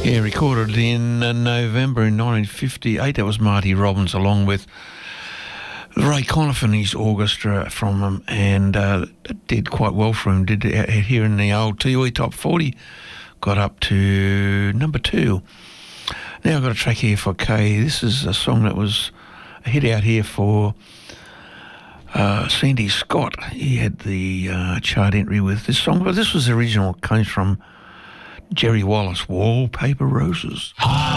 Yeah, recorded in November in 1958. That was Marty Robbins along with Ray Conniff and his orchestra from them, and it did quite well for him. Did here in the old TOE Top 40, got up to number 2. Now I've got a track here for Kay. This is a song that was a hit out here for Sandy Scott. He had the chart entry with this song, but this was the original. It comes from Jerry Wallace, Wallpaper Roses.